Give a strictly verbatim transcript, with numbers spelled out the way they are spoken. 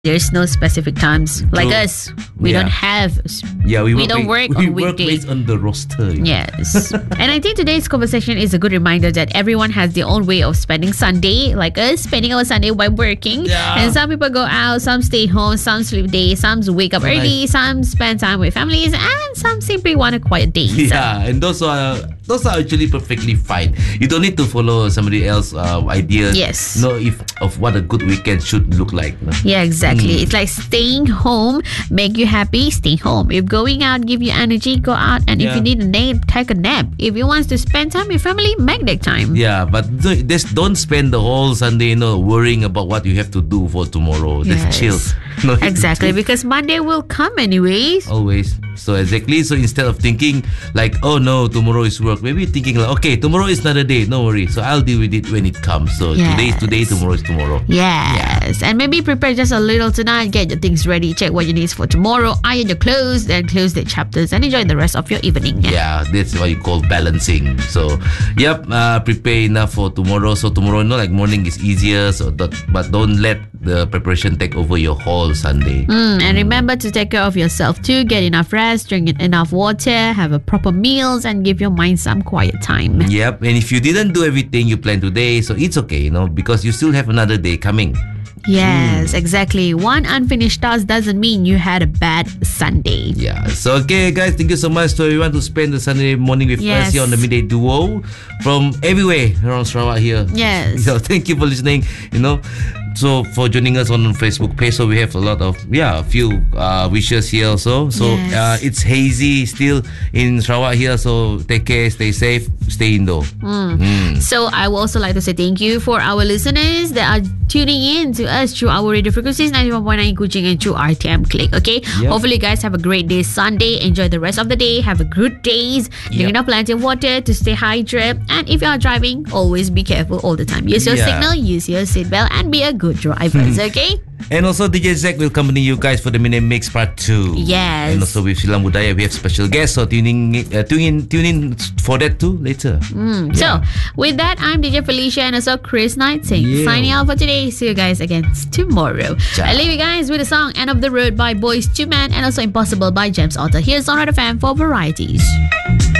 There's no specific times. Like True. us, we Yeah. don't have. Yeah, we, we work, don't work we on work weekdays. based on the roster. Yes. And I think today's conversation is a good reminder that everyone has their own way of spending Sunday, like us spending our Sunday while working. Yeah. And some people go out, some stay home, some sleep day, some wake up Right. early, some spend time with families, and some simply want a quiet day. Yeah, and those are those are actually perfectly fine. You don't need to follow somebody else's uh, idea. Yes. Know if of what a good weekend should look like. No? Yeah, exactly. Mm. It's like staying home, make you happy, stay home. If going out give you energy, go out. And if Yeah. you need a nap, take a nap. If you want to spend time with family, make that time. Yeah, but th- just don't spend the whole Sunday, you know, worrying about what you have to do for tomorrow. Just Yes. chill. No, Exactly, because Monday will come anyways. Always. So exactly. So instead of thinking like, oh no, tomorrow is work, maybe thinking like, okay, tomorrow is another day. No worry. So I'll deal with it when it comes. So today is today, Yes. tomorrow is tomorrow. Yes, and maybe prepare just a little tonight. Get your things ready. Check what you need for tomorrow. Iron your clothes, then close the chapters, and enjoy the rest of your evening. Yeah, that's what you call balancing. So, yep, uh, prepare enough for tomorrow. So tomorrow, you know, like morning is easier. So, that, but don't let the preparation take over your whole Sunday. Mm, and remember to take care of yourself too. Get enough rest, drink enough water, have a proper meals, and give your mind some quiet time. Yep, and if you didn't do everything you planned today, so it's okay, you know, because you still have another day coming. Yes, exactly. One unfinished task doesn't mean you had a bad Sunday. Yeah. So, okay, guys, thank you so much to everyone who spend the Sunday morning with Yes. us here on the Midday Duo from everywhere around Sarawak here. Yes. So, thank you for listening, you know. So, for joining us on the Facebook page, so we have a lot of, yeah, a few uh, wishes here also. So, Yes. uh, it's hazy still in Sarawak here. So, take care, stay safe, stay indoor. Mm. So I would also like to say thank you for our listeners that are tuning in to us through our radio frequencies ninety-one point nine Kuching and through R T M Click. Okay. Yep. Hopefully, you guys have a great day Sunday. Enjoy the rest of the day. Have a good days. Drink Yep. enough plenty of water to stay hydrated. And if you are driving, always be careful all the time. Use your Yeah. signal, use your seatbelt, and be a good driver. Okay. And also, D J Zack will accompany you guys for the Midnight Mix Part two. Yes. And also with Silam Budaya, we have special guests. So tune in, uh, tune in, tune in for that too later. Mm. So with that, I'm D J Felicia and also Chris Knight saying Yeah. signing out for today. See you guys again tomorrow. Ciao. I leave you guys with the song End of the Road by Boys two Men and also Impossible by James Otter. Here's on Red F M for varieties.